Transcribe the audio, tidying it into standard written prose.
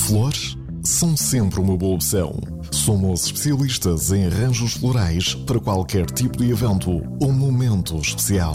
Flores são sempre uma boa opção. Somos especialistas em arranjos florais para qualquer tipo de evento ou momento especial.